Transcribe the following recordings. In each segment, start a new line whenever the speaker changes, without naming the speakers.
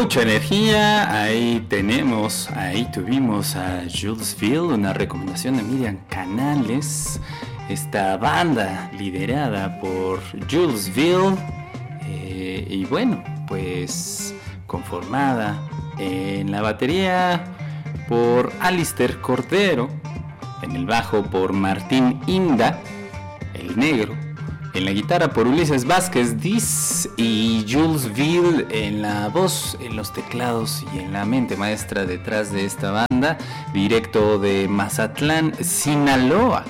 mucha energía. Ahí tuvimos a Julesville, una recomendación de Miriam Canales. Esta banda liderada por Julesville, y bueno, pues conformada en la batería por Alistair Cordero, en el bajo por Martín Inda, el negro, en la guitarra por Ulises Vázquez Diz y Julesville en la voz, en los teclados y en la mente maestra detrás de esta banda, directo de Mazatlán, Sinaloa.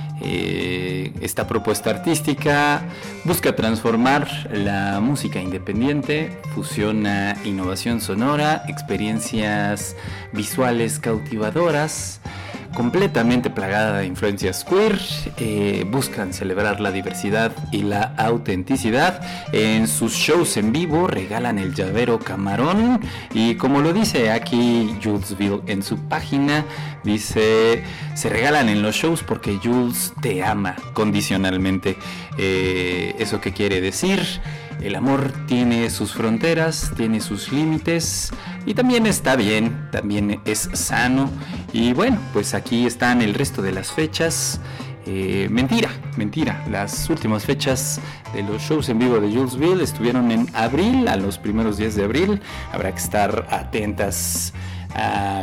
Esta propuesta artística busca transformar la música independiente, fusiona innovación sonora, experiencias visuales cautivadoras, completamente plagada de influencias queer. Buscan celebrar la diversidad y la autenticidad. En sus shows en vivo regalan el llavero camarón, y como lo dice aquí Julesville en su página, dice: se regalan en los shows porque Jules te ama condicionalmente. ¿Eso qué quiere decir? El amor tiene sus fronteras, tiene sus límites, y también está bien, también es sano. Y bueno, pues aquí están el resto de las fechas. Mentira, las últimas fechas de los shows en vivo de Julesville estuvieron en abril, a los primeros días de abril. Habrá que estar atentas a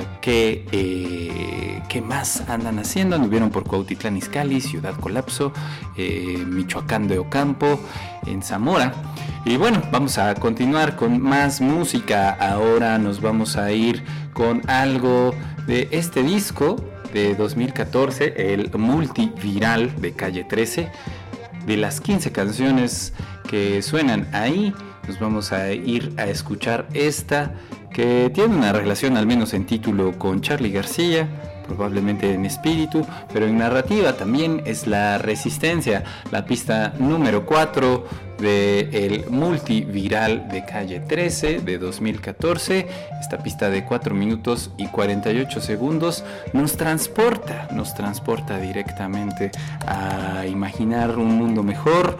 qué más andan haciendo. Anduvieron por Cuautitlán Izcalli, Ciudad Colapso, Michoacán de Ocampo, en Zamora. Y bueno, vamos a continuar con más música. Ahora nos vamos a ir con algo de este disco de 2014, el multiviral de Calle 13. De las 15 canciones que suenan ahí, nos vamos a ir a escuchar esta, que tiene una relación, al menos en título, con Charly García, probablemente en espíritu, pero en narrativa también. Es La Resistencia, la pista número 4 del multiviral de Calle 13 de 2014. Esta pista de 4 minutos y 48 segundos nos transporta directamente a imaginar un mundo mejor,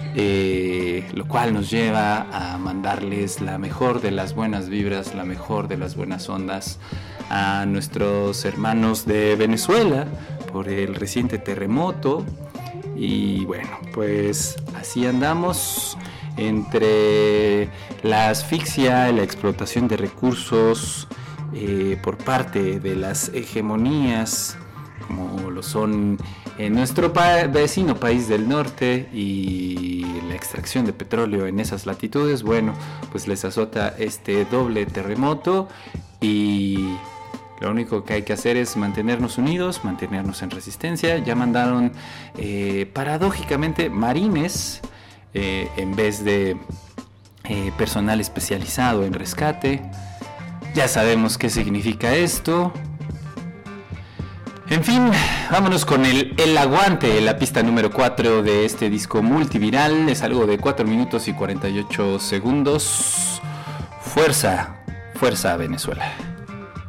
lo cual nos lleva a mandarles la mejor de las buenas vibras, la mejor de las buenas ondas a nuestros hermanos de Venezuela por el reciente terremoto. Y bueno, pues así andamos entre la asfixia, la explotación de recursos por parte de las hegemonías, como lo son en nuestro vecino país del norte, y la extracción de petróleo en esas latitudes. Bueno, pues les azota este doble terremoto, y lo único que hay que hacer es mantenernos unidos, mantenernos en resistencia. Ya mandaron paradójicamente marines en vez de personal especializado en rescate. Ya sabemos qué significa esto. En fin, vámonos con el aguante, la pista número 4 de este disco multiviral. Es algo de 4 minutos y 48 segundos. Fuerza, fuerza Venezuela.